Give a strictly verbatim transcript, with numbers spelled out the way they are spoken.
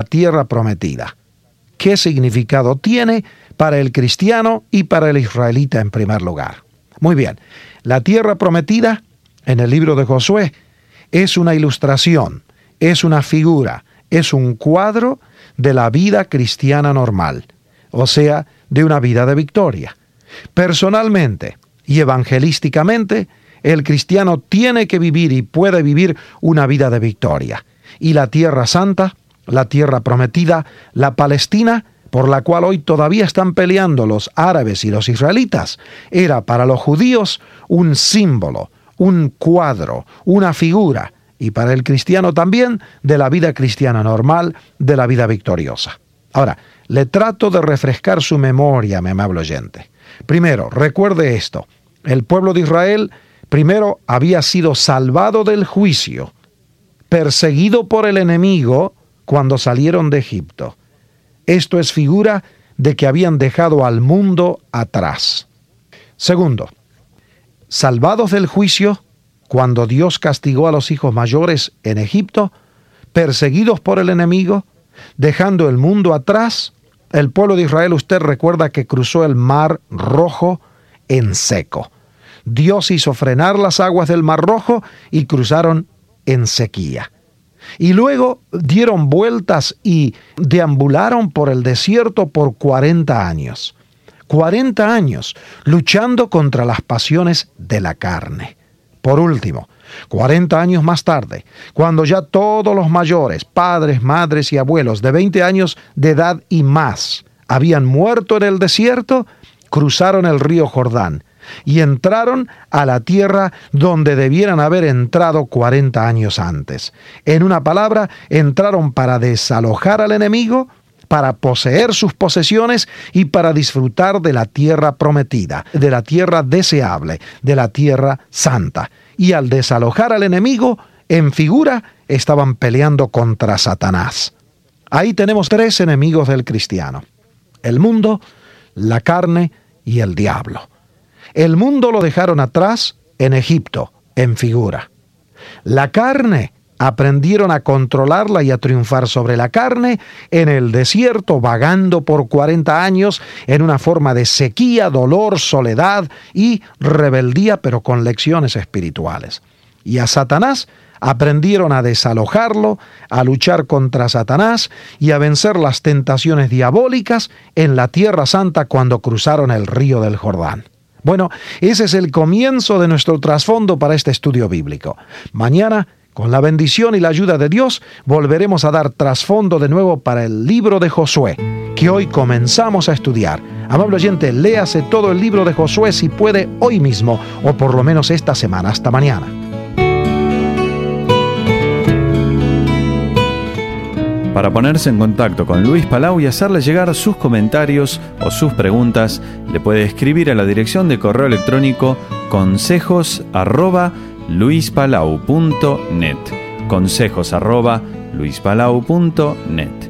tierra prometida. ¿Qué significado tiene para el cristiano y para el israelita en primer lugar? Muy bien, la tierra prometida en el libro de Josué es una ilustración, es una figura, es un cuadro de la vida cristiana normal, o sea, de una vida de victoria. Personalmente y evangelísticamente, el cristiano tiene que vivir y puede vivir una vida de victoria. Y la tierra santa, la tierra prometida, la Palestina, por la cual hoy todavía están peleando los árabes y los israelitas, era para los judíos un símbolo, un cuadro, una figura, y para el cristiano también, de la vida cristiana normal, de la vida victoriosa. Ahora, le trato de refrescar su memoria, mi amable oyente. Primero, recuerde esto, el pueblo de Israel primero había sido salvado del juicio, perseguido por el enemigo cuando salieron de Egipto. Esto es figura de que habían dejado al mundo atrás. Segundo, salvados del juicio cuando Dios castigó a los hijos mayores en Egipto, perseguidos por el enemigo, dejando el mundo atrás, el pueblo de Israel, usted recuerda que cruzó el Mar Rojo en seco. Dios hizo frenar las aguas del Mar Rojo y cruzaron en sequía. Y luego dieron vueltas y deambularon por el desierto por cuarenta años. cuarenta años luchando contra las pasiones de la carne. Por último, cuarenta años más tarde, cuando ya todos los mayores, padres, madres y abuelos de veinte años de edad y más, habían muerto en el desierto, cruzaron el río Jordán y entraron a la tierra donde debieran haber entrado cuarenta años antes. En una palabra, entraron para desalojar al enemigo, para poseer sus posesiones y para disfrutar de la tierra prometida, de la tierra deseable, de la tierra santa. Y al desalojar al enemigo, en figura, estaban peleando contra Satanás. Ahí tenemos tres enemigos del cristiano: el mundo, la carne y el diablo. El mundo lo dejaron atrás en Egipto, en figura. La carne, aprendieron a controlarla y a triunfar sobre la carne en el desierto, vagando por cuarenta años en una forma de sequía, dolor, soledad y rebeldía, pero con lecciones espirituales. Y a Satanás aprendieron a desalojarlo, a luchar contra Satanás y a vencer las tentaciones diabólicas en la Tierra Santa cuando cruzaron el río del Jordán. Bueno, ese es el comienzo de nuestro trasfondo para este estudio bíblico. Mañana, con la bendición y la ayuda de Dios, volveremos a dar trasfondo de nuevo para el libro de Josué, que hoy comenzamos a estudiar. Amable oyente, léase todo el libro de Josué si puede hoy mismo, o por lo menos esta semana. Hasta mañana. Para ponerse en contacto con Luis Palau y hacerle llegar sus comentarios o sus preguntas, le puede escribir a la dirección de correo electrónico consejos arroba luispalau punto net. Consejos arroba luispalau punto net.